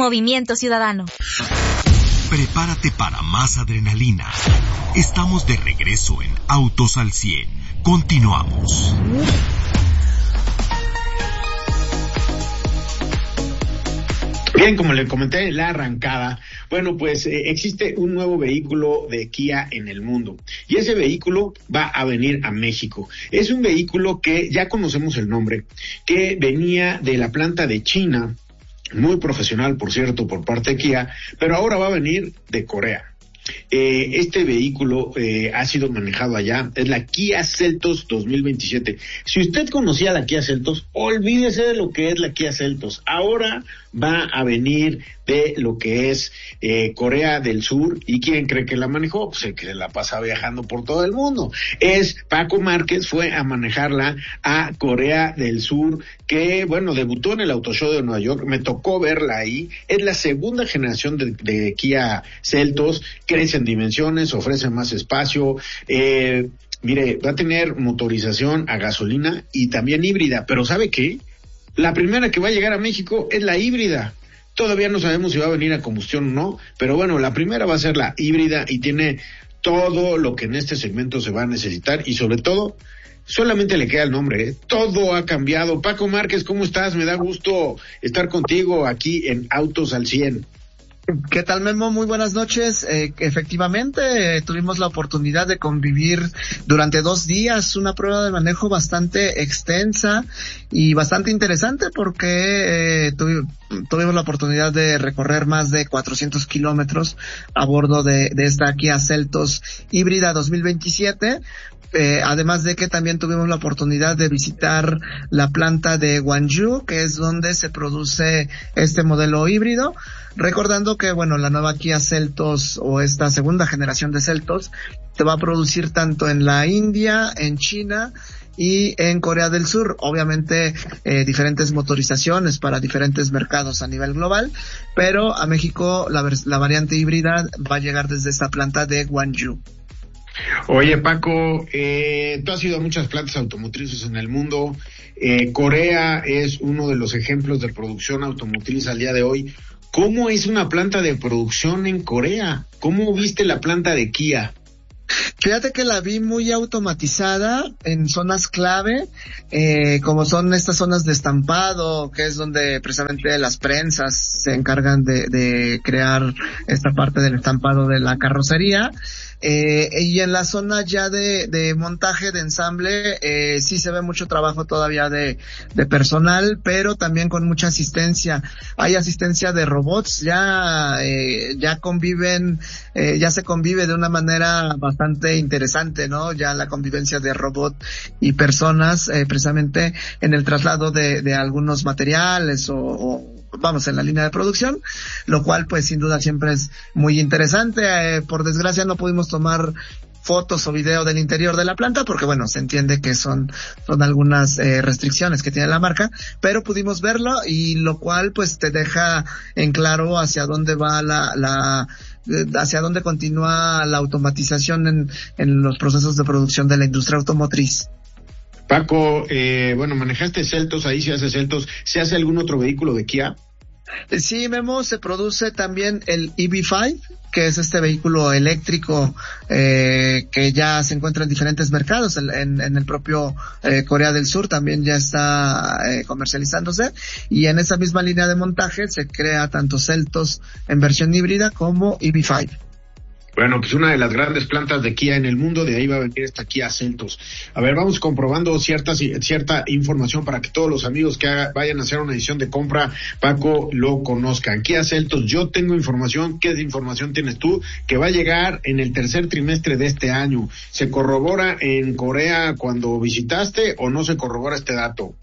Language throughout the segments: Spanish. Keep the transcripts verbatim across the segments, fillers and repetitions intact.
Movimiento Ciudadano. Prepárate para más adrenalina. Estamos de regreso en Autos al cien. Continuamos. Bien, como le comenté en la arrancada, bueno, pues eh, existe un nuevo vehículo de Kia en el mundo y ese vehículo va a venir a México. Es un vehículo que ya conocemos el nombre, que venía de la planta de China, muy profesional, por cierto, por parte de Kia, pero ahora va a venir de Corea. Eh, este vehículo eh, ha sido manejado allá, es la Kia Seltos dos mil veintisiete. Si usted conocía la Kia Seltos, olvídese de lo que es la Kia Seltos. Ahora va a venir de lo que es eh, Corea del Sur. ¿Y quién cree que la manejó? Pues el que la pasa viajando por todo el mundo. Es Paco Márquez, fue a manejarla a Corea del Sur, que bueno, debutó en el Auto Show de Nueva York, me tocó verla ahí. Es la segunda generación de, de Kia Seltos, crece en dimensiones, ofrece más espacio, eh, mire, va a tener motorización a gasolina y también híbrida, pero ¿sabe qué? La primera que va a llegar a México es la híbrida. Todavía no sabemos si va a venir a combustión o no, pero bueno, la primera va a ser la híbrida y tiene todo lo que en este segmento se va a necesitar y sobre todo, solamente le queda el nombre, ¿eh? Todo ha cambiado. Paco Márquez, ¿cómo estás? Me da gusto estar contigo aquí en Autos al cien. ¿Qué tal, Memo? Muy buenas noches. Eh, efectivamente, eh, tuvimos la oportunidad de convivir durante dos días, una prueba de manejo bastante extensa y bastante interesante porque eh, tuvi- tuvimos la oportunidad de recorrer más de cuatrocientos kilómetros a bordo de, de esta Kia Seltos híbrida dos mil veintisiete. Eh, además de que también tuvimos la oportunidad de visitar la planta de Gwangju, que es donde se produce este modelo híbrido, recordando que, bueno, la nueva Kia Seltos o esta segunda generación de Seltos se va a producir tanto en la India, en China y en Corea del Sur. Obviamente eh, diferentes motorizaciones para diferentes mercados a nivel global, pero a México la, la variante híbrida va a llegar desde esta planta de Gwangju. Oye, Paco, eh, tú has ido a muchas plantas automotrices en el mundo. Eh, Corea es uno de los ejemplos de producción automotriz al día de hoy. ¿Cómo es una planta de producción en Corea? ¿Cómo viste la planta de Kia? Fíjate que la vi muy automatizada en zonas clave, eh, como son estas zonas de estampado, que es donde precisamente las prensas se encargan de, de crear esta parte del estampado de la carrocería. Eh, y en la zona ya de, de montaje, de ensamble, eh, sí se ve mucho trabajo todavía de, de personal, pero también con mucha asistencia. Hay asistencia de robots, ya, eh, ya conviven, eh, ya se convive de una manera bastante interesante, ¿no? Ya la convivencia de robot y personas, eh, precisamente en el traslado de, de algunos materiales o, o vamos, en la línea de producción, lo cual pues sin duda siempre es muy interesante. Eh, por desgracia no pudimos tomar fotos o video del interior de la planta porque bueno, se entiende que son, son algunas eh, restricciones que tiene la marca, pero pudimos verlo y lo cual pues te deja en claro hacia dónde va la, la hacia dónde continúa la automatización en, en los procesos de producción de la industria automotriz. Paco, eh, bueno, manejaste Seltos, ahí se hace Seltos, ¿se hace algún otro vehículo de Kia? Sí, Memo, se produce también el E V cinco, que es este vehículo eléctrico eh, que ya se encuentra en diferentes mercados, en, en, en el propio eh, Corea del Sur también ya está eh, comercializándose, y en esa misma línea de montaje se crea tanto Seltos en versión híbrida como E V cinco. Bueno, pues una de las grandes plantas de Kia en el mundo, de ahí va a venir esta Kia Seltos. A ver, vamos comprobando cierta, cierta información para que todos los amigos que haga, vayan a hacer una edición de compra, Paco, lo conozcan. Kia Seltos, yo tengo información, ¿qué información tienes tú? Que va a llegar en el tercer trimestre de este año. ¿Se corrobora en Corea cuando visitaste o no se corrobora este dato?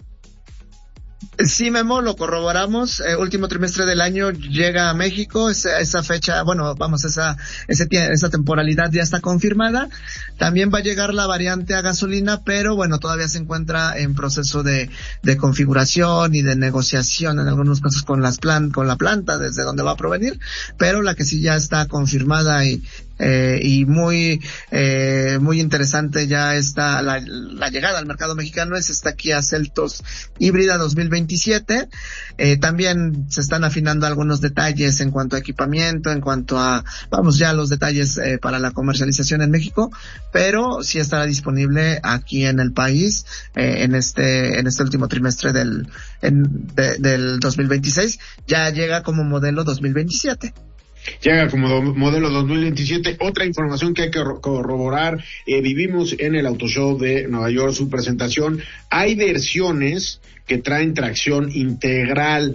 Sí, Memo, lo corroboramos. Eh, último trimestre del año llega a México. Esa, esa fecha, bueno, vamos, esa, ese, esa temporalidad ya está confirmada. También va a llegar la variante a gasolina, pero bueno, todavía se encuentra en proceso de, de configuración y de negociación en algunos casos con las plan, con la planta desde donde va a provenir. Pero la que sí ya está confirmada y eh, y muy, eh, muy interesante ya está la, la llegada al mercado mexicano, es esta Kia Seltos híbrida dos mil veintisiete. Eh, también se están afinando algunos detalles en cuanto a equipamiento, en cuanto a, vamos ya a los detalles eh, para la comercialización en México, pero sí estará disponible aquí en el país eh, en este en este último trimestre del en, de, del dos mil veintiséis. Ya llega como modelo dos mil veintisiete. Llega como do, modelo dos mil veintisiete. Otra información que hay que corroborar, eh, vivimos en el Auto Show de Nueva York, su presentación. Hay versiones que traen tracción integral,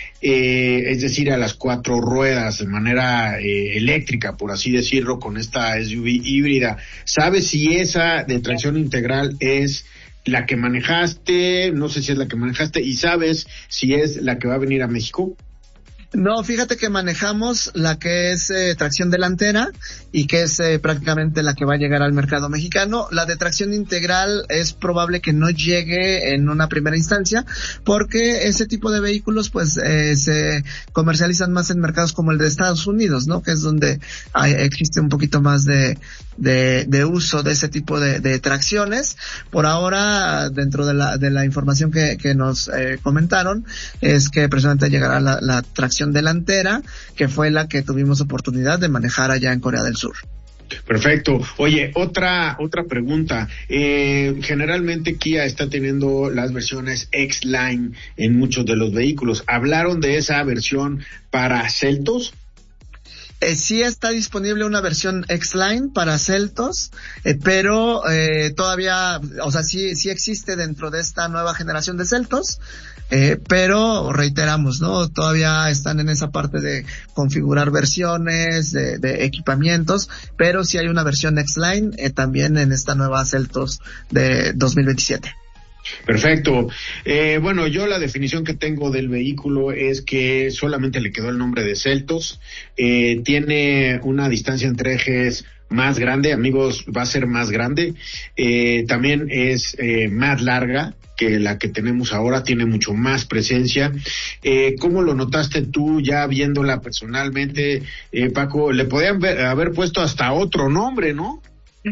eh, es decir, a las cuatro ruedas, de manera eh, eléctrica, por así decirlo, con esta S U V híbrida. ¿Sabes si esa de tracción integral es la que manejaste? No sé si es la que manejaste, y ¿sabes si es la que va a venir a México? No, fíjate que manejamos la que es eh, tracción delantera y que es eh, prácticamente la que va a llegar al mercado mexicano. La de tracción integral es probable que no llegue en una primera instancia porque ese tipo de vehículos pues eh, se comercializan más en mercados como el de Estados Unidos, ¿no? Que es donde hay, existe un poquito más de de, de uso de ese tipo de, de tracciones. Por ahora, dentro de la de la información que, que nos eh, comentaron, es que precisamente llegará la, la tracción delantera, que fue la que tuvimos oportunidad de manejar allá en Corea del Sur. Perfecto. Oye, otra otra pregunta. Eh, generalmente Kia está teniendo las versiones X-Line en muchos de los vehículos. ¿Hablaron de esa versión para Seltos? Eh, sí está disponible una versión X-Line para Seltos, eh, pero eh, todavía, o sea, sí sí existe dentro de esta nueva generación de Seltos, eh, pero reiteramos, ¿no? Todavía están en esa parte de configurar versiones, de, de equipamientos, pero sí hay una versión X-Line eh, también en esta nueva Seltos de dos mil veintisiete. Perfecto. Eh, bueno, yo la definición que tengo del vehículo es que solamente le quedó el nombre de Seltos. Eh, tiene una distancia entre ejes más grande, amigos, va a ser más grande. Eh, también es eh, más larga que la que tenemos ahora, tiene mucho más presencia. Eh, ¿Cómo lo notaste tú ya viéndola personalmente, eh, Paco? Le podían ver, haber puesto hasta otro nombre, ¿no?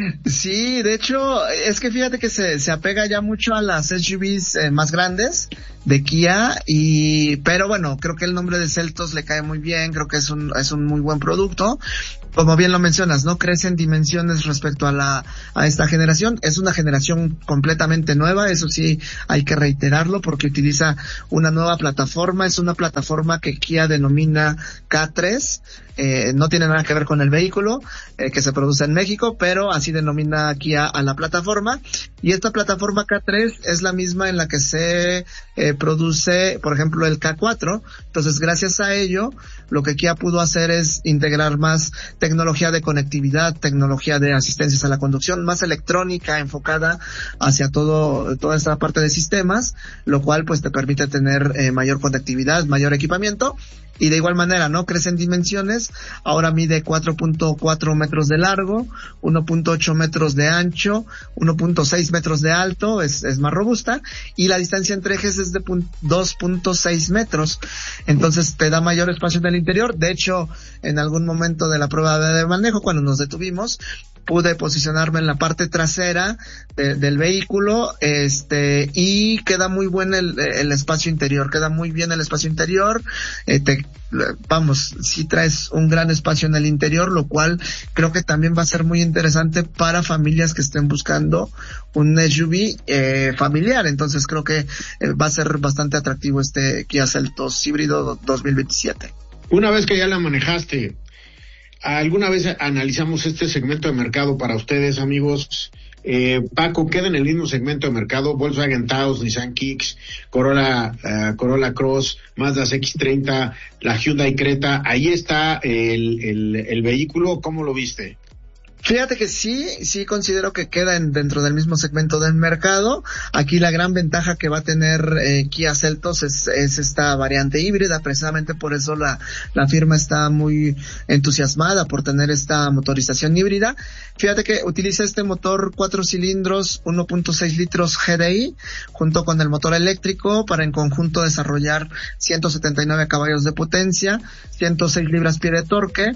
Sí, de hecho, es que fíjate que se, se apega ya mucho a las S U Vs eh, más grandes de Kia, y, pero bueno, creo que el nombre de Seltos le cae muy bien, creo que es un, es un muy buen producto. Como bien lo mencionas, ¿no? Crece en dimensiones respecto a la, a esta generación. Es una generación completamente nueva, eso sí hay que reiterarlo, porque utiliza una nueva plataforma, es una plataforma que Kia denomina K tres, eh, no tiene nada que ver con el vehículo, eh, que se produce en México, pero así denomina Kia a la plataforma, y esta plataforma K tres es la misma en la que se eh, produce, por ejemplo, el K cuatro. Entonces, gracias a ello, lo que Kia pudo hacer es integrar más tecnología de conectividad, tecnología de asistencias a la conducción, más electrónica enfocada hacia todo, toda esta parte de sistemas, lo cual pues te permite tener eh, mayor conectividad, mayor equipamiento. Y de igual manera, ¿no? Crece en dimensiones, ahora mide cuatro punto cuatro metros de largo, uno punto ocho metros de ancho, uno punto seis metros de alto, es, es más robusta, y la distancia entre ejes es de dos punto seis metros, entonces te da mayor espacio en el interior. De hecho, en algún momento de la prueba de manejo, cuando nos detuvimos, pude posicionarme en la parte trasera de, del vehículo, este, y queda muy buen el, el espacio interior, queda muy bien el espacio interior, eh, te, vamos, si traes un gran espacio en el interior, lo cual creo que también va a ser muy interesante para familias que estén buscando un S U V eh, familiar. Entonces creo que eh, va a ser bastante atractivo este Kia Seltos híbrido dos mil veintisiete. Una vez que ya la manejaste, ¿alguna vez analizamos este segmento de mercado para ustedes, amigos? Eh, Paco, queda en el mismo segmento de mercado: Volkswagen Taos, Nissan Kicks, Corolla, uh, Corolla Cross, Mazda X treinta, la Hyundai Creta. Ahí está el, el, el vehículo. ¿Cómo lo viste? Fíjate que sí, sí considero que queda en, dentro del mismo segmento del mercado. Aquí la gran ventaja que va a tener eh, Kia Seltos es, es esta variante híbrida, precisamente por eso la, la firma está muy entusiasmada por tener esta motorización híbrida. Fíjate que utiliza este motor cuatro cilindros, uno punto seis litros G D I, junto con el motor eléctrico, para en conjunto desarrollar ciento setenta y nueve caballos de potencia, ciento seis libras-pie de torque,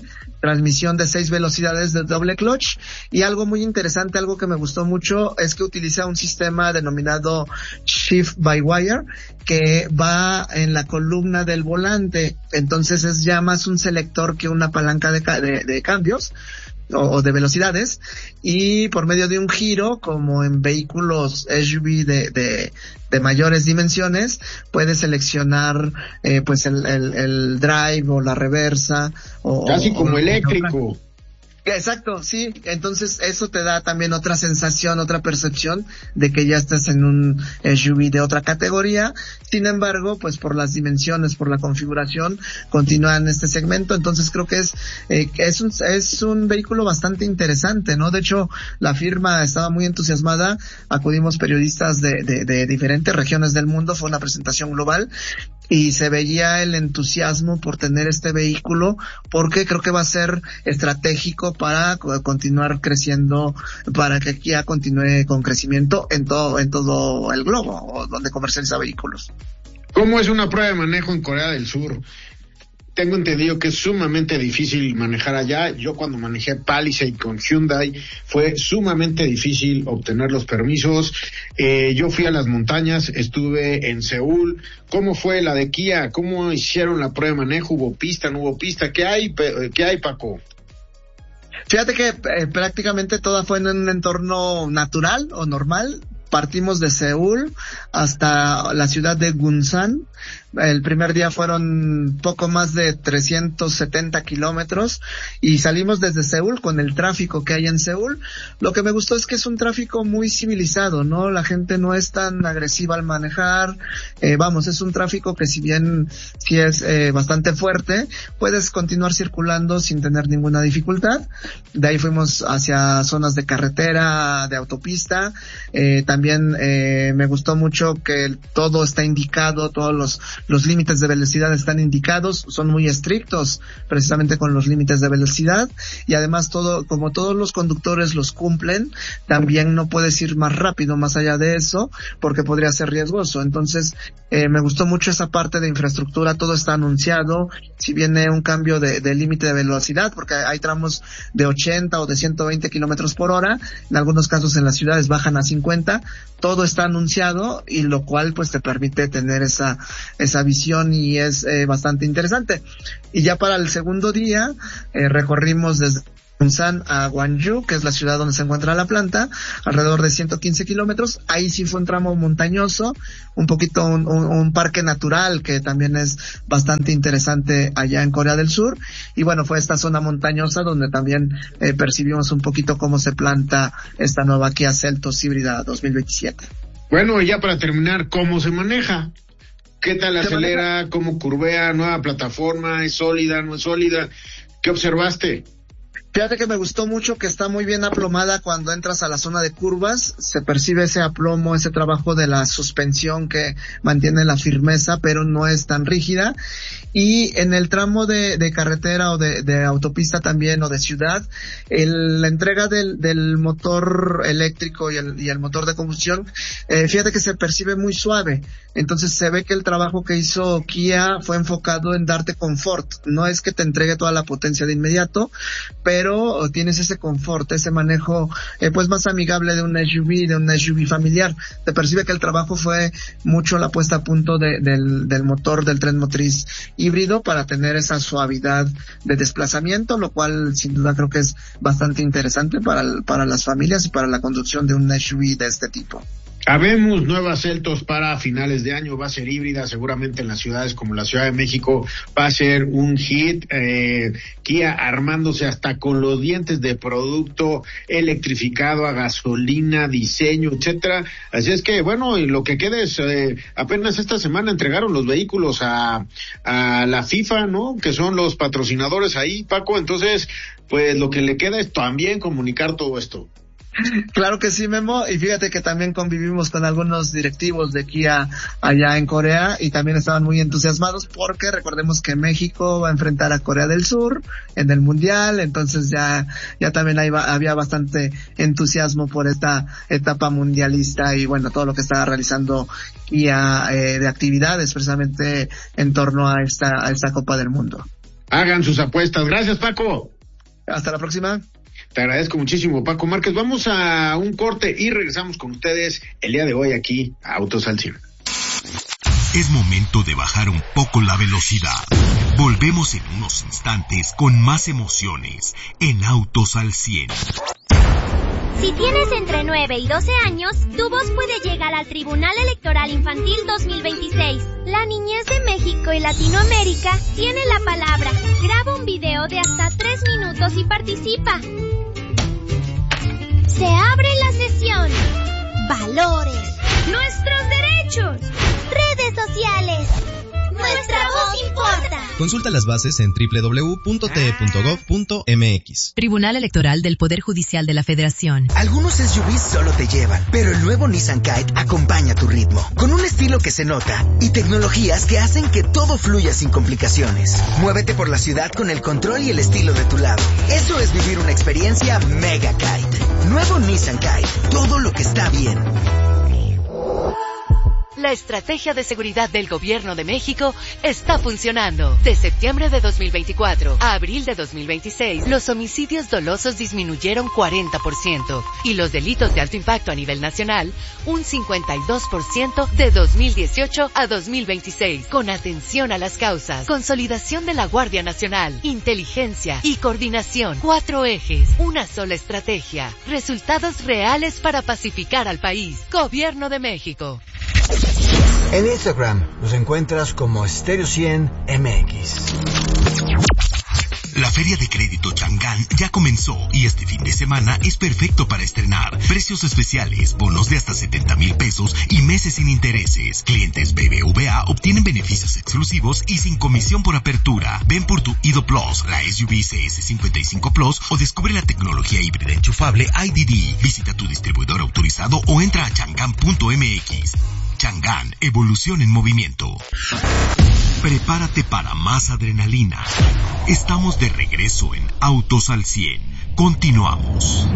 transmisión de seis velocidades de doble clutch, y algo muy interesante, algo que me gustó mucho, es que utiliza un sistema denominado Shift by Wire, que va en la columna del volante. Entonces es ya más un selector que una palanca de, de, de cambios o, o de velocidades, y por medio de un giro, como en vehículos S U V de, de, de mayores dimensiones, puedes seleccionar eh, pues el, el, el drive o la reversa o casi o, como o, eléctrico. O, Exacto, sí. Entonces eso te da también otra sensación, otra percepción de que ya estás en un S U V de otra categoría. Sin embargo, pues por las dimensiones, por la configuración, continúa en este segmento. Entonces creo que es eh, es un es un vehículo bastante interesante, ¿no? De hecho, la firma estaba muy entusiasmada. Acudimos periodistas de de, de diferentes regiones del mundo. Fue una presentación global y se veía el entusiasmo por tener este vehículo, porque creo que va a ser estratégico para continuar creciendo, para que Kia continúe con crecimiento en todo en todo el globo, o donde comercializa vehículos. ¿Cómo es una prueba de manejo en Corea del Sur? Tengo entendido que es sumamente difícil manejar allá. Yo cuando manejé Palisade con Hyundai fue sumamente difícil obtener los permisos. Eh, yo fui a las montañas, estuve en Seúl. ¿Cómo fue la de Kia? ¿Cómo hicieron la prueba de manejo? ¿Hubo pista, no hubo pista? ¿Qué hay, qué hay, Paco? Fíjate que eh, prácticamente toda fue en un entorno natural o normal. Partimos de Seúl hasta la ciudad de Gunsan. El primer día fueron poco más de trescientos setenta kilómetros y salimos desde Seúl con el tráfico que hay en Seúl. Lo que me gustó es que es un tráfico muy civilizado, ¿no? La gente no es tan agresiva al manejar. Eh, vamos, es un tráfico que si bien sí es eh, bastante fuerte, puedes continuar circulando sin tener ninguna dificultad. De ahí fuimos hacia zonas de carretera, de autopista. Eh, también eh, me gustó mucho que todo está indicado, todos los Los límites de velocidad están indicados, son muy estrictos precisamente con los límites de velocidad, y además todo, como todos los conductores los cumplen, también no puedes ir más rápido más allá de eso porque podría ser riesgoso. Entonces eh, me gustó mucho esa parte de infraestructura, todo está anunciado. Si viene un cambio de, de límite de velocidad, porque hay tramos de ochenta o de ciento veinte kilómetros por hora, en algunos casos en las ciudades bajan a cincuenta, todo está anunciado, y lo cual pues te permite tener esa esa visión, y es eh, bastante interesante. Y ya para el segundo día eh, recorrimos desde Gunsan a Gwangju, que es la ciudad donde se encuentra la planta, alrededor de ciento quince kilómetros. Ahí sí fue un tramo montañoso, un poquito un, un, un parque natural que también es bastante interesante allá en Corea del Sur. Y bueno, fue esta zona montañosa donde también eh, percibimos un poquito cómo se planta esta nueva Kia Seltos híbrida dos mil veintisiete. Bueno, y ya para terminar, ¿cómo se maneja? ¿Qué tal acelera? ¿Cómo curvea? ¿Nueva plataforma? ¿Es sólida? ¿No es sólida? ¿Qué observaste? Fíjate que me gustó mucho que está muy bien aplomada cuando entras a la zona de curvas. Se percibe ese aplomo, ese trabajo de la suspensión que mantiene la firmeza, pero no es tan rígida. Y en el tramo de, de carretera o de, de autopista también, o de ciudad, el, la entrega del, del motor eléctrico y el, y el motor de combustión, eh, fíjate que se percibe muy suave. Entonces se ve que el trabajo que hizo Kia fue enfocado en darte confort. No es que te entregue toda la potencia de inmediato, pero pero tienes ese confort, ese manejo eh, pues más amigable de un S U V, de un S U V familiar. Te percibe que el trabajo fue mucho la puesta a punto de, del, del motor del tren motriz híbrido para tener esa suavidad de desplazamiento, lo cual sin duda creo que es bastante interesante para, para las familias y para la conducción de un S U V de este tipo. Habemos nuevas Seltos para finales de año, va a ser híbrida, seguramente en las ciudades como la Ciudad de México va a ser un hit. eh, Kia armándose hasta con los dientes de producto electrificado a gasolina, diseño, etcétera. Así es que bueno, y lo que queda es, eh, apenas esta semana entregaron los vehículos a, a la FIFA, ¿no? Que son los patrocinadores ahí, Paco. Entonces, pues lo que le queda es también comunicar todo esto. Claro que sí, Memo, y fíjate que también convivimos con algunos directivos de Kia allá en Corea y también estaban muy entusiasmados porque recordemos que México va a enfrentar a Corea del Sur en el Mundial, entonces ya ya también hay, había bastante entusiasmo por esta etapa mundialista y bueno, todo lo que estaba realizando Kia eh, de actividades precisamente en torno a esta a esta Copa del Mundo. Hagan sus apuestas. Gracias, Paco. Hasta la próxima. Te agradezco muchísimo, Paco Márquez. Vamos a un corte y regresamos con ustedes el día de hoy aquí a Autos al cien. Es momento de bajar un poco la velocidad. Volvemos en unos instantes con más emociones en Autos al cien. Si tienes entre nueve y doce años, tu voz puede llegar al Tribunal Electoral Infantil dos mil veintiséis. La niñez de México y Latinoamérica tiene la palabra. Graba un video de hasta tres minutos y participa. Se abre la sesión. Valores. Nuestros derechos. Redes sociales. Nuestra voz importa. Consulta las bases en doble u doble u doble u punto t e punto gov punto m x. Tribunal Electoral del Poder Judicial de la Federación. Algunos S U Vs solo te llevan, pero el nuevo Nissan Kite acompaña tu ritmo, con un estilo que se nota y tecnologías que hacen que todo fluya sin complicaciones. Muévete por la ciudad con el control y el estilo de tu lado. Eso es vivir una experiencia Mega Kite. Nuevo Nissan Kite, todo lo que está bien. La estrategia de seguridad del Gobierno de México está funcionando. De septiembre de dos mil veinticuatro a abril de dos mil veintiséis, los homicidios dolosos disminuyeron cuarenta por ciento y los delitos de alto impacto a nivel nacional un cincuenta y dos por ciento de dos mil dieciocho a dos mil veintiséis. Con atención a las causas, consolidación de la Guardia Nacional, inteligencia y coordinación. Cuatro ejes, una sola estrategia. Resultados reales para pacificar al país. Gobierno de México. En Instagram nos encuentras como Stereo cien M X. La Feria de Crédito Chang'an ya comenzó y este fin de semana es perfecto para estrenar. Precios especiales, bonos de hasta setenta mil pesos y meses sin intereses. Clientes B B V A obtienen beneficios exclusivos y sin comisión por apertura. Ven por tu Ido Plus, la S U V C S cincuenta y cinco Plus o descubre la tecnología híbrida enchufable I D D. Visita tu distribuidor autorizado o entra a chang'an punto m x. Chang'an, evolución en movimiento. Prepárate para más adrenalina. Estamos de regreso en Autos al cien. Continuamos.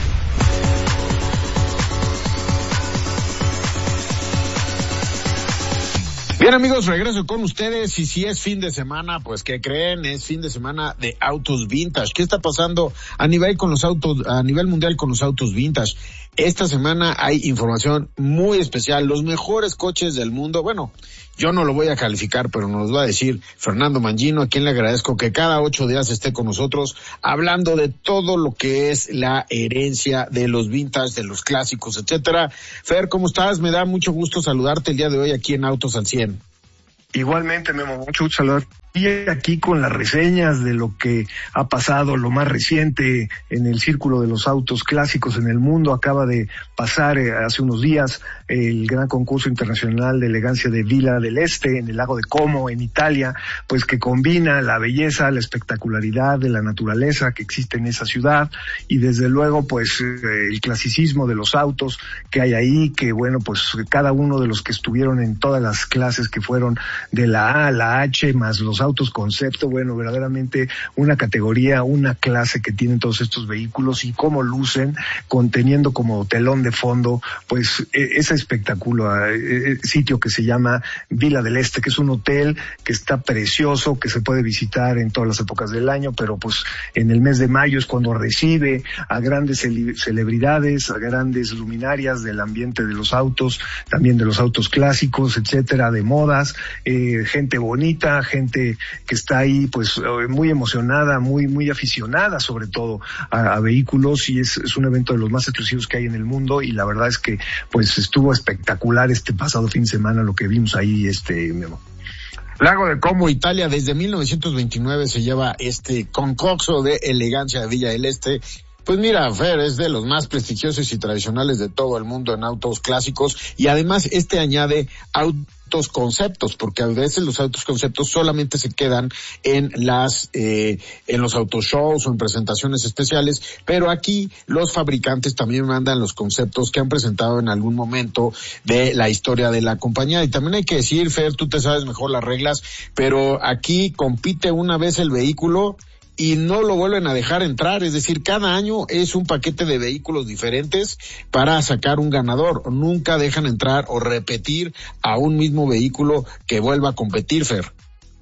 Bien, amigos, regreso con ustedes y si es fin de semana, pues ¿qué creen? Es fin de semana de autos vintage. ¿Qué está pasando a nivel con los autos, a nivel mundial con los autos vintage? Esta semana hay información muy especial, los mejores coches del mundo. Bueno, yo no lo voy a calificar, pero nos va a decir Fernando Mangino, a quien le agradezco que cada ocho días esté con nosotros hablando de todo lo que es la herencia de los vintage, de los clásicos, etcétera. Fer, ¿cómo estás? Me da mucho gusto saludarte el día de hoy aquí en Autos al cien. Igualmente, Memo, mucho gusto saludar. Y aquí con las reseñas de lo que ha pasado, lo más reciente en el círculo de los autos clásicos en el mundo. Acaba de pasar eh, hace unos días el gran concurso internacional de elegancia de Villa del Este en el lago de Como, en Italia, pues que combina la belleza, la espectacularidad de la naturaleza que existe en esa ciudad y desde luego pues eh, el clasicismo de los autos que hay ahí, que bueno, pues cada uno de los que estuvieron en todas las clases que fueron de la A a la H más los autos concepto, bueno, verdaderamente una categoría, una clase que tienen todos estos vehículos y cómo lucen, conteniendo como telón de fondo, pues ese espectacular eh, sitio que se llama Villa del Este, que es un hotel que está precioso, que se puede visitar en todas las épocas del año, pero pues en el mes de mayo es cuando recibe a grandes cele- celebridades, a grandes luminarias del ambiente de los autos, también de los autos clásicos, etcétera, de modas, eh, gente bonita, gente que está ahí pues muy emocionada, muy muy aficionada sobre todo a, a vehículos y es, es un evento de los más exclusivos que hay en el mundo y la verdad es que pues estuvo espectacular este pasado fin de semana lo que vimos ahí, este Memo. Lago de Como, Italia, desde mil novecientos veintinueve se lleva este concurso de elegancia de Villa del Este. Pues mira, Fer, es de los más prestigiosos y tradicionales de todo el mundo en autos clásicos y además este añade autos conceptos, porque a veces los autos conceptos solamente se quedan en las, eh, en los autoshows o en presentaciones especiales, pero aquí los fabricantes también mandan los conceptos que han presentado en algún momento de la historia de la compañía. Y también hay que decir, Fer, tú te sabes mejor las reglas, pero aquí compite una vez el vehículo y no lo vuelven a dejar entrar, es decir, cada año es un paquete de vehículos diferentes para sacar un ganador, nunca dejan entrar o repetir a un mismo vehículo que vuelva a competir, Fer.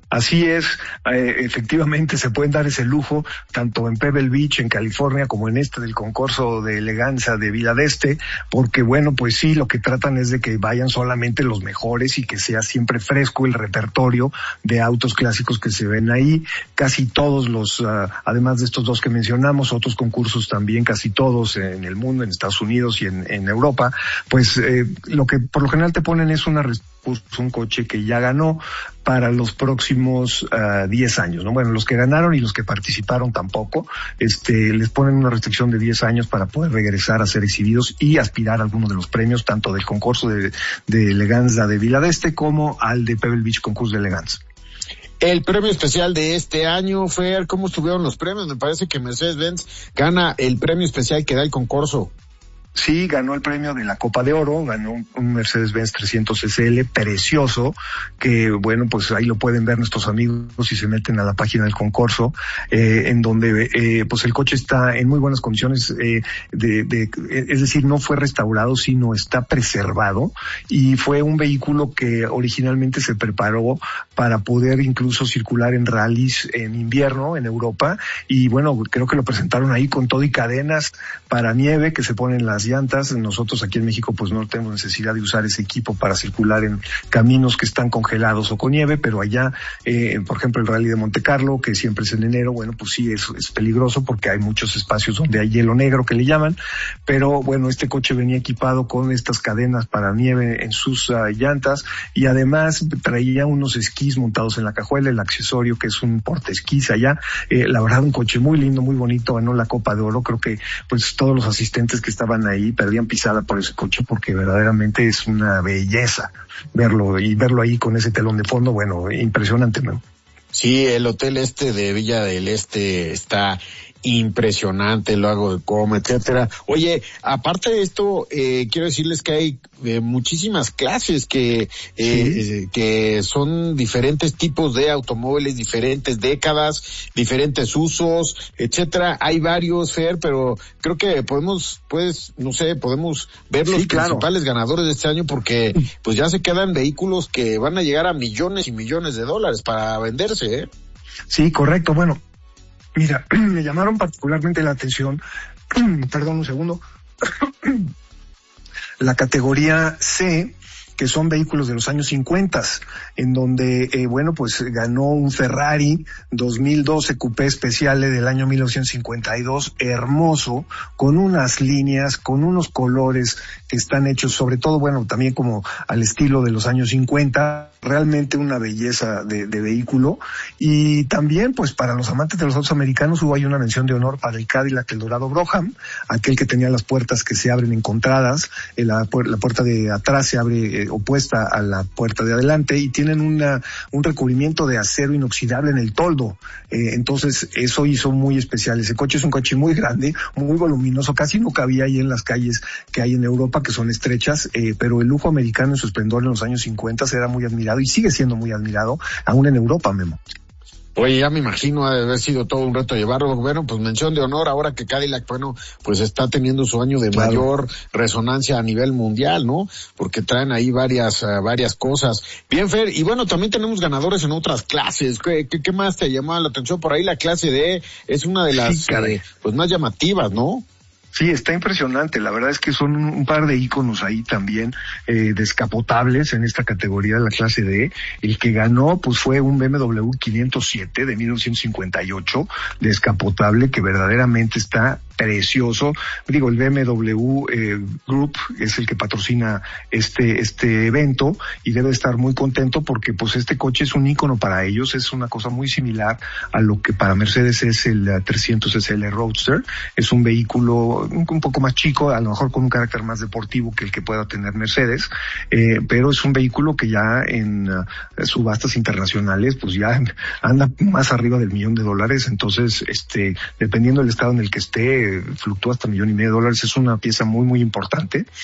Así es, eh, efectivamente se pueden dar ese lujo, tanto en Pebble Beach, en California, como en este del concurso de elegancia de Villa d'Este, porque bueno, pues sí, lo que tratan es de que vayan solamente los mejores y que sea siempre fresco el repertorio de autos clásicos que se ven ahí. Casi todos los, uh, además de estos dos que mencionamos, otros concursos también, casi todos en el mundo, en Estados Unidos y en, en Europa, pues eh, lo que por lo general te ponen es una pues, un coche que ya ganó para los próximos diez uh, años, ¿no? Bueno, los que ganaron y los que participaron tampoco, este, les ponen una restricción de diez años para poder regresar a ser exhibidos y aspirar a alguno de los premios, tanto del concurso de, de elegancia de Villa d'Este como al de Pebble Beach Concurso de Elegancia. El premio especial de este año, Fer, ¿cómo estuvieron los premios? Me parece que Mercedes-Benz gana el premio especial que da el concurso. Sí, ganó el premio de la Copa de Oro, ganó un, un Mercedes-Benz trescientos S L precioso, que bueno, pues ahí lo pueden ver nuestros amigos si se meten a la página del concurso, eh, en donde eh, pues el coche está en muy buenas condiciones, eh, de, de, es decir, no fue restaurado, sino está preservado, y fue un vehículo que originalmente se preparó para poder incluso circular en rallies en invierno en Europa, y bueno, creo que lo presentaron ahí con todo y cadenas para nieve que se ponen las llantas. Nosotros aquí en México pues no tenemos necesidad de usar ese equipo para circular en caminos que están congelados o con nieve, pero allá, eh, por ejemplo, el Rally de Monte Carlo, que siempre es en enero, bueno, pues sí es, es peligroso porque hay muchos espacios donde hay hielo negro que le llaman, pero bueno, este coche venía equipado con estas cadenas para nieve en sus uh, llantas, y además traía unos esquís montados en la cajuela, el accesorio que es un portaesquís allá. Eh, la verdad, un coche muy lindo, muy bonito, ganó la Copa de Oro. Creo que pues todos los asistentes que estaban ahí perdían pisada por ese coche, porque verdaderamente es una belleza verlo, y verlo ahí con ese telón de fondo, bueno, impresionante, ¿no? Sí, el hotel este de Villa del Este está impresionante, el lago de Como, etcétera. Oye, aparte de esto, eh, quiero decirles que hay eh, muchísimas clases que eh, sí. que son diferentes tipos de automóviles, diferentes décadas, diferentes usos, etcétera. Hay varios, Fer, pero creo que podemos, pues, no sé, podemos ver los sí, principales claro. ganadores de este año, porque pues ya se quedan vehículos que van a llegar a millones y millones de dólares para venderse, ¿eh? Sí, correcto. Bueno, mira, me llamaron particularmente la atención, perdón un segundo, la categoría C, que son vehículos de los años cincuenta, en donde, eh, bueno, pues ganó un Ferrari dos mil doce Coupé Speciale del año mil novecientos cincuenta y dos, hermoso, con unas líneas, con unos colores que están hechos, sobre todo, bueno, también como al estilo de los años cincuenta, realmente una belleza de, de vehículo. Y también, pues, para los amantes de los autos americanos hubo ahí una mención de honor para el Cadillac Eldorado Brougham, aquel que tenía las puertas que se abren encontradas, eh, la, la puerta de atrás se abre eh, opuesta a la puerta de adelante, y tienen una un recubrimiento de acero inoxidable en el toldo. Eh, entonces, eso hizo muy especial. Ese coche es un coche muy grande, muy voluminoso, casi no cabía ahí en las calles que hay en Europa, que son estrechas, eh, pero el lujo americano en su esplendor en los años cincuenta era muy admirado y sigue siendo muy admirado aún en Europa, Memo. Oye, ya me imagino ha de haber sido todo un reto llevarlo. Bueno, pues mención de honor ahora que Cadillac, bueno, pues está teniendo su año de claro. mayor resonancia a nivel mundial, ¿no? Porque traen ahí varias uh, varias cosas. Bien, Fer, y bueno, también tenemos ganadores en otras clases. ¿Qué, qué, qué más te llamaba la atención? Por ahí la clase D es una de las sí, eh, pues más llamativas, ¿no? Sí, está impresionante. La verdad es que son un, un par de íconos ahí también, eh, descapotables en esta categoría de la clase D. El que ganó, pues, fue un B M W quinientos siete de mil novecientos cincuenta y ocho, descapotable, que verdaderamente está precioso. Digo, el B M W eh, Group es el que patrocina este este evento, y debe estar muy contento porque pues este coche es un ícono para ellos. Es una cosa muy similar a lo que para Mercedes es el trescientos S L Roadster. Es un vehículo un, un poco más chico, a lo mejor con un carácter más deportivo que el que pueda tener Mercedes, eh, pero es un vehículo que ya en uh, subastas internacionales pues ya anda más arriba del millón de dólares. Entonces, este, dependiendo del estado en el que esté, fluctúa hasta millón y medio de dólares. Es una pieza muy muy importante.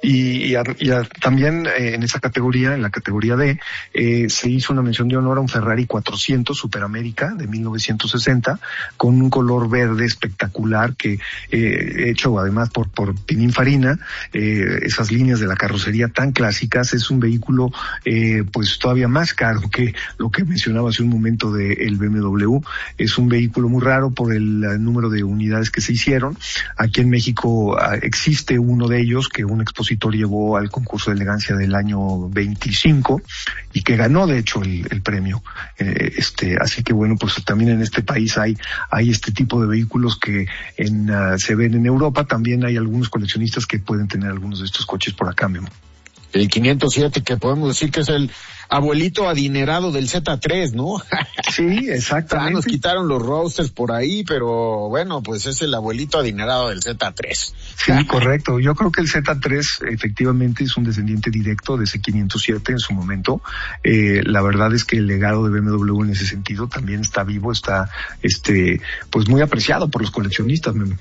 Y, y, a, y a, también eh, en esa categoría, en la categoría D, eh, se hizo una mención de honor a un Ferrari cuatrocientos Superamérica de mil novecientos sesenta con un color verde espectacular que eh, hecho además por por Pininfarina, eh, esas líneas de la carrocería tan clásicas. Es un vehículo eh, pues todavía más caro que lo que mencionaba hace un momento de el B M W. Es un vehículo muy raro por el, el número de unidades que se hicieron. Aquí en México uh, existe uno de ellos que un expositor llevó al concurso de elegancia del año veinticinco y que ganó de hecho el, el premio. Eh, este, así que bueno, pues también en este país hay, hay este tipo de vehículos que en, uh, se ven en Europa. También hay algunos coleccionistas que pueden tener algunos de estos coches por acá, Memo. El quinientos siete, que podemos decir que es el abuelito adinerado del Z tres, ¿no? Sí, exactamente. Ah, nos quitaron los Roadsters por ahí, pero bueno, pues es el abuelito adinerado del Z tres. Sí, correcto. Yo creo que el Z tres efectivamente es un descendiente directo de ese quinientos siete en su momento. Eh, la verdad es que el legado de B M W en ese sentido también está vivo, está, este, pues muy apreciado por los coleccionistas, Memo.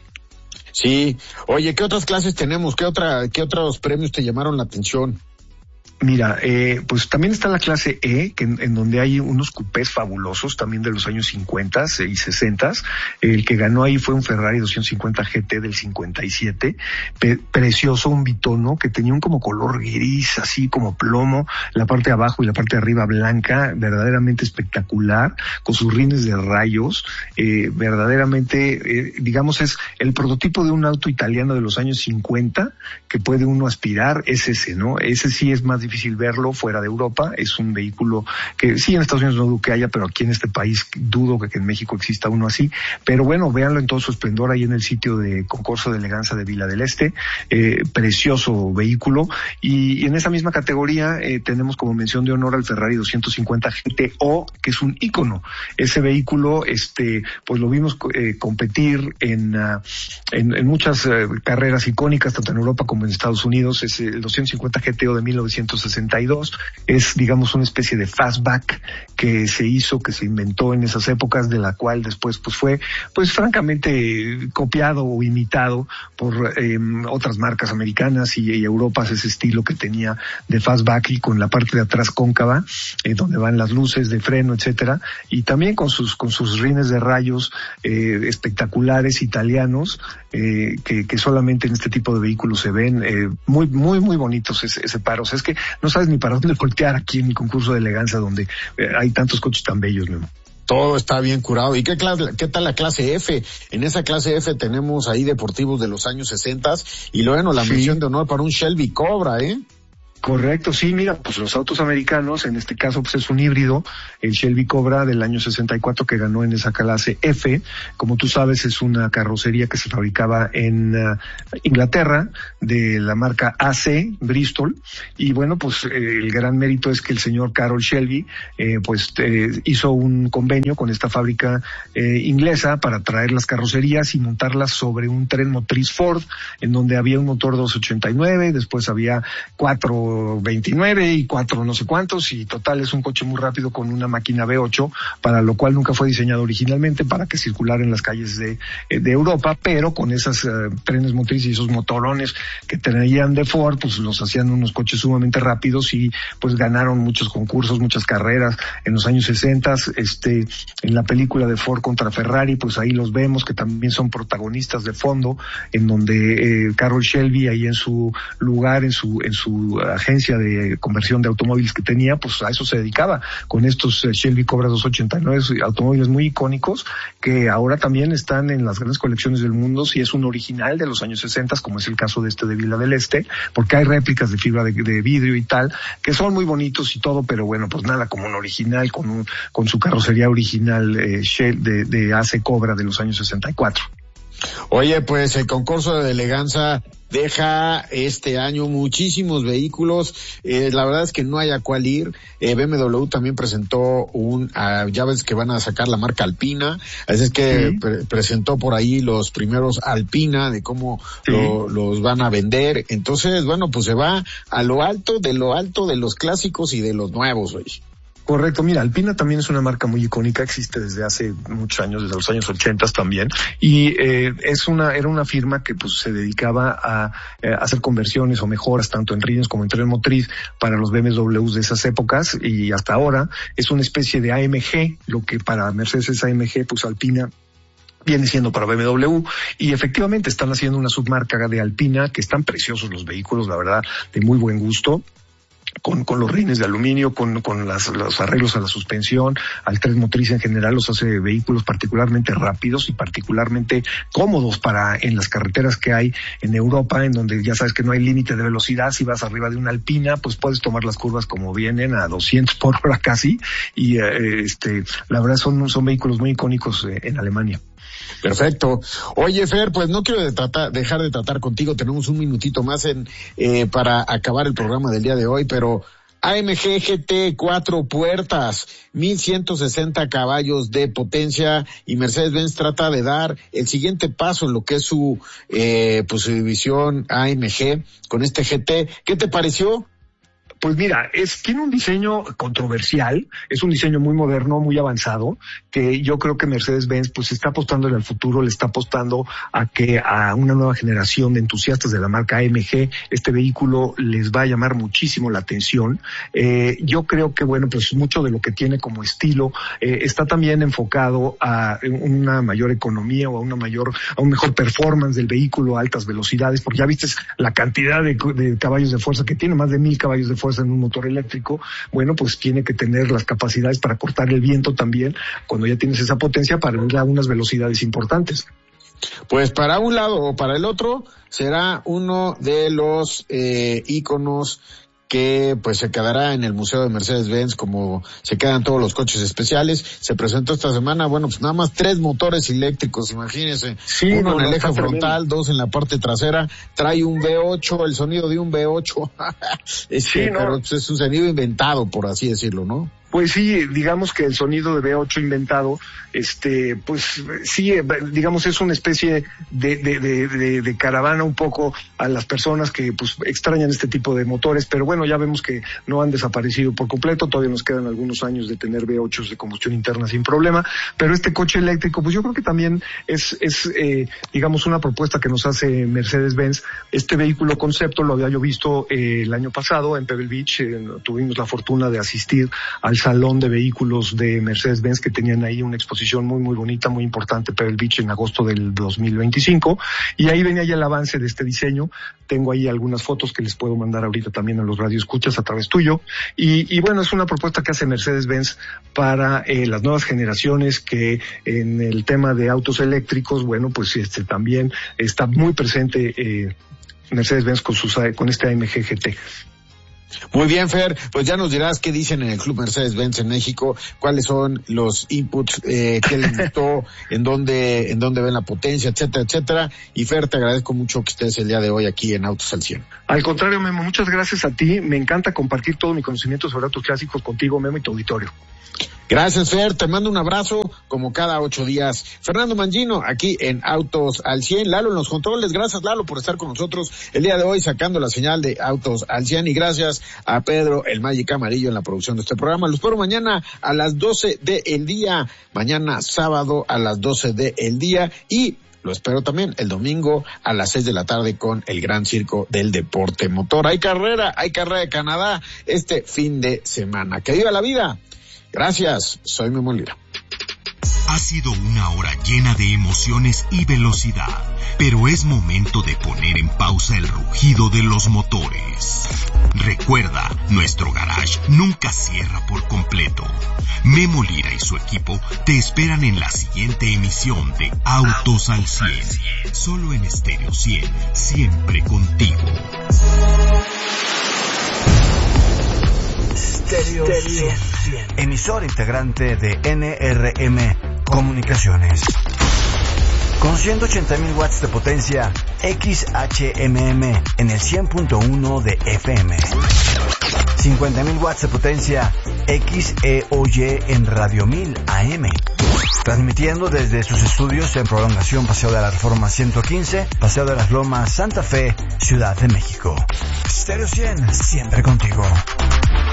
Sí. Oye, ¿qué otras clases tenemos? ¿Qué otra, qué otros premios te llamaron la atención? Mira, eh, pues también está la clase E, que en, en donde hay unos cupés fabulosos, también de los años cincuenta y sesenta. El que ganó ahí fue un Ferrari doscientos cincuenta G T del cincuenta y siete, Pe- precioso, un bitono que tenía un como color gris, así como plomo, la parte de abajo y la parte de arriba blanca, verdaderamente espectacular, con sus rines de rayos, eh, verdaderamente, eh, digamos, es el prototipo de un auto italiano de los años cincuenta que puede uno aspirar, es ese, ¿no? Ese sí es más difícil difícil verlo fuera de Europa. Es un vehículo que sí en Estados Unidos no dudo que haya, pero aquí en este país dudo que, que en México exista uno así. Pero bueno, véanlo en todo su esplendor ahí en el sitio de concurso de elegancia de Vila del Este. Eh, precioso vehículo. Y, y en esa misma categoría eh, tenemos como mención de honor al Ferrari doscientos cincuenta G T O, que es un ícono. Ese vehículo, este, pues lo vimos eh, competir en, uh, en, en muchas uh, carreras icónicas, tanto en Europa como en Estados Unidos. Es el doscientos cincuenta G T O de mil novecientos sesenta y dos, es digamos una especie de fastback que se hizo, que se inventó en esas épocas, de la cual después pues fue pues francamente copiado o imitado por eh, otras marcas americanas y, y Europas, ese estilo que tenía de fastback y con la parte de atrás cóncava, eh, donde van las luces de freno, etcétera, y también con sus con sus rines de rayos eh, espectaculares italianos, eh, que, que solamente en este tipo de vehículos se ven, eh, muy muy muy bonitos ese, ese par. O sea, es que no sabes ni para dónde voltear aquí en mi concurso de elegancia donde eh, hay tantos coches tan bellos, Memo. Todo está bien curado. ¿Y qué clase, qué tal la clase F? En esa clase F tenemos ahí deportivos de los años sesenta y luego la sí. mención de honor para un Shelby Cobra, ¿eh? Correcto, sí, mira, pues los autos americanos, en este caso pues es un híbrido, el Shelby Cobra del año sesenta y cuatro que ganó en esa clase F. Como tú sabes, es una carrocería que se fabricaba en uh, Inglaterra, de la marca A C, Bristol, y bueno, pues eh, el gran mérito es que el señor Carroll Shelby, eh, pues eh, hizo un convenio con esta fábrica eh, inglesa para traer las carrocerías y montarlas sobre un tren motriz Ford, en donde había un motor doscientos ochenta y nueve, después había cuatro veintinueve y cuatro no sé cuántos, y total es un coche muy rápido con una máquina V ocho, para lo cual nunca fue diseñado originalmente para que circulara en las calles de, de Europa, pero con esas uh, trenes motrices y esos motorones que traían de Ford, pues los hacían unos coches sumamente rápidos y pues ganaron muchos concursos, muchas carreras en los años sesenta. Este, en la película de Ford contra Ferrari, pues ahí los vemos que también son protagonistas de fondo, en donde eh, Carroll Shelby ahí en su lugar, en su, en su agencia de conversión de automóviles que tenía, pues a eso se dedicaba, con estos eh, Shelby Cobra doscientos ochenta y nueve, automóviles muy icónicos, que ahora también están en las grandes colecciones del mundo, si es un original de los años sesenta, como es el caso de este de Vila del Este, porque hay réplicas de fibra de, de vidrio y tal, que son muy bonitos y todo, pero bueno, pues nada como un original, con un, con su carrocería original eh, Shell de, de A C Cobra de los años sesenta y cuatro. Oye, pues el concurso de elegancia deja este año muchísimos vehículos, eh, la verdad es que no hay a cuál ir. eh, B M W también presentó un, uh, ya ves que van a sacar la marca Alpina, así es que sí. pre- presentó por ahí los primeros Alpina, de cómo sí. lo, los van a vender, entonces bueno, pues se va a lo alto, de lo alto de los clásicos y de los nuevos, güey. Correcto, mira, Alpina también es una marca muy icónica, existe desde hace muchos años, desde los años ochenta también, y eh, es una era una firma que pues se dedicaba a, eh, hacer conversiones o mejoras tanto en rines como en tren motriz para los B M Ws de esas épocas, y hasta ahora es una especie de A M G, lo que para Mercedes es A M G, pues Alpina viene siendo para B M W, y efectivamente están haciendo una submarca de Alpina, que están preciosos los vehículos, la verdad, de muy buen gusto. Con, con los rines de aluminio, con, con las, los arreglos a la suspensión, al tren motriz en general, los hace vehículos particularmente rápidos y particularmente cómodos para en las carreteras que hay en Europa, en donde ya sabes que no hay límite de velocidad. Si vas arriba de una Alpina, pues puedes tomar las curvas como vienen, a doscientos por hora casi, y eh, este, la verdad son, son vehículos muy icónicos eh, en Alemania. Perfecto. Oye, Fer, pues no quiero de tratar, dejar de tratar contigo. Tenemos un minutito más en eh, para acabar el programa del día de hoy, pero A M G G T cuatro puertas, mil ciento sesenta caballos de potencia, y Mercedes-Benz trata de dar el siguiente paso en lo que es su eh, pues su división A M G con este G T. ¿Qué te pareció? Pues mira, es, tiene un diseño controversial, es un diseño muy moderno, muy avanzado, que yo creo que Mercedes-Benz pues está apostándole al futuro, le está apostando a que a una nueva generación de entusiastas de la marca A M G, este vehículo les va a llamar muchísimo la atención. Eh, yo creo que bueno, pues mucho de lo que tiene como estilo, eh, está también enfocado a una mayor economía o a una mayor, a un mejor performance del vehículo a altas velocidades, porque ya viste la cantidad de, de caballos de fuerza que tiene, más de mil caballos de fuerza en un motor eléctrico. Bueno, pues tiene que tener las capacidades para cortar el viento también, cuando ya tienes esa potencia, para ir a unas velocidades importantes. Pues para un lado o para el otro será uno de los eh, íconos que pues se quedará en el Museo de Mercedes-Benz, como se quedan todos los coches especiales. Se presentó esta semana, bueno, pues nada más tres motores eléctricos, imagínense. Sí, uno no, en el no, eje frontal, dos en la parte trasera, trae un V ocho, el sonido de un V ocho. este, sí, no. Pero pues, es un sonido inventado, por así decirlo, ¿no? Pues sí, digamos que el sonido de V ocho inventado, este, pues sí, digamos es una especie de, de, de, de, de caravana un poco a las personas que pues extrañan este tipo de motores, pero bueno, ya vemos que no han desaparecido por completo, todavía nos quedan algunos años de tener V ocho de combustión interna sin problema, pero este coche eléctrico, pues yo creo que también es, es eh, digamos una propuesta que nos hace Mercedes-Benz. Este vehículo concepto lo había yo visto eh, el año pasado en Pebble Beach, eh, tuvimos la fortuna de asistir al salón de vehículos de Mercedes-Benz, que tenían ahí una exposición muy muy bonita, muy importante, Pebble Beach, en agosto del dos mil veinticinco, y ahí venía ya el avance de este diseño. Tengo ahí algunas fotos que les puedo mandar ahorita también a los radioescuchas a través tuyo, y, y bueno, es una propuesta que hace Mercedes-Benz para eh, las nuevas generaciones, que en el tema de autos eléctricos, bueno, pues este también está muy presente eh, Mercedes-Benz con sus con este A M G G T. Muy bien, Fer, pues ya nos dirás qué dicen en el Club Mercedes-Benz en México, cuáles son los inputs, eh, qué les gustó, en dónde, en dónde ven la potencia, etcétera, etcétera. Y Fer, te agradezco mucho que estés el día de hoy aquí en Autos al cien. Al contrario, Memo, muchas gracias a ti. Me encanta compartir todo mi conocimiento sobre autos clásicos contigo, Memo, y tu auditorio. Gracias, Fer, te mando un abrazo como cada ocho días. Fernando Mangino, aquí en Autos al cien. Lalo en los controles, gracias Lalo por estar con nosotros el día de hoy sacando la señal de Autos al cien, y gracias a Pedro el Magic Amarillo en la producción de este programa. Los espero mañana a las doce del día, mañana sábado a las doce del día, y lo espero también el domingo a las seis de la tarde con el Gran Circo del Deporte Motor. Hay carrera, hay carrera de Canadá este fin de semana. ¡Que viva la vida! Gracias, soy Memo Lira. Ha sido una hora llena de emociones y velocidad, pero es momento de poner en pausa el rugido de los motores. Recuerda, nuestro garage nunca cierra por completo. Memo Lira y su equipo te esperan en la siguiente emisión de Autos al cien, solo en Estéreo cien, siempre contigo. Stereo cien, emisor integrante de N R M Comunicaciones. Con ciento ochenta mil watts de potencia X H M M en el cien punto uno de F M. cincuenta mil watts de potencia X E O Y en Radio mil A M. Transmitiendo desde sus estudios en Prolongación Paseo de la Reforma ciento quince, Paseo de las Lomas, Santa Fe, Ciudad de México. Stereo cien, siempre contigo.